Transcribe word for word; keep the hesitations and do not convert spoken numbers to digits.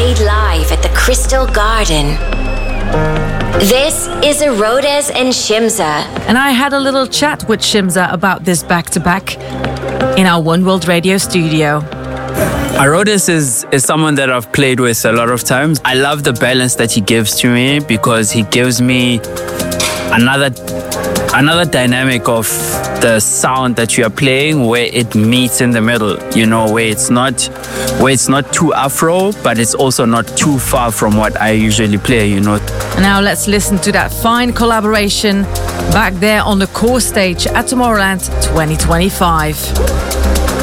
played live at the Crystal Garden. This is Herodes and Shimza. And I had a little chat with Shimza about this back-to-back in our One World Radio studio. Herodes is, is someone that I've played with a lot of times. I love the balance that he gives to me because he gives me another another dynamic of the sound that you are playing where it meets in the middle, you know, where it's not where it's not too Afro, but it's also not too far from what I usually play, you know. Now let's listen to that fine collaboration back there on the core stage at Tomorrowland twenty twenty-five.